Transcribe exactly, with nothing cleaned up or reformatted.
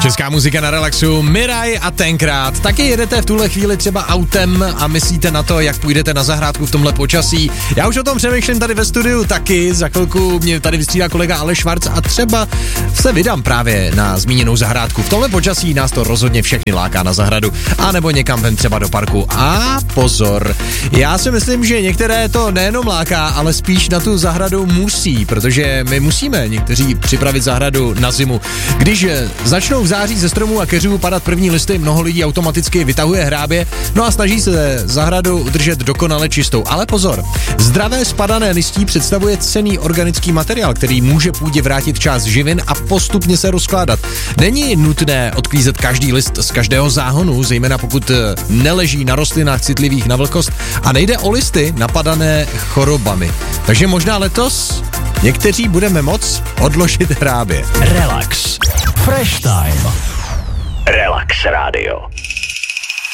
Česká muzika na relaxu, Miraj a Tenkrát. Taky jedete v tuhle chvíli třeba autem a myslíte na to, jak půjdete na zahrádku v tomhle počasí. Já už o tom přemýšlím tady ve studiu taky, za chvilku mě tady vystřídá kolega Aleš Švarc a třeba se vydám právě na zmíněnou zahrádku. V tomhle počasí nás to rozhodně všechny láká na zahradu, anebo někam ven třeba do parku. A pozor, já si myslím, že některé to nejenom láká, ale spíš na tu zahradu musí, protože my musíme někteří připravit zahradu na zimu. Když začnou v září ze stromů a keřů padat první listy, mnoho lidí automaticky vytahuje hrábě, no a snaží se zahradu udržet dokonale čistou. Ale pozor, zdravé spadané listí představuje cenný organický materiál, který může půdě vrátit část živin a postupně se rozkládat. Není nutné odklízet každý list z každého záhonu, zejména pokud neleží na rostlinách citlivých na vlhkost a nejde o listy napadané chorobami. Takže možná letos někteří budeme moc odložit hrábě. Relax. Fresh time. Relax Radio.